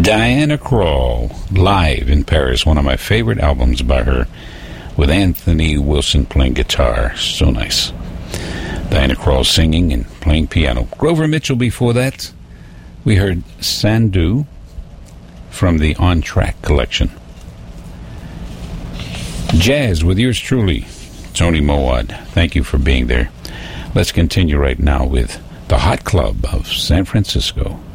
Diana Krall, live in Paris, one of my favorite albums by her, with Anthony Wilson playing guitar. So nice. Diana Krall singing and playing piano. Grover Mitchell before that. We heard Sandu from the On Track collection. Jazz with yours truly, Tony Mowad. Thank you for being there. Let's continue right now with the Hot Club of San Francisco.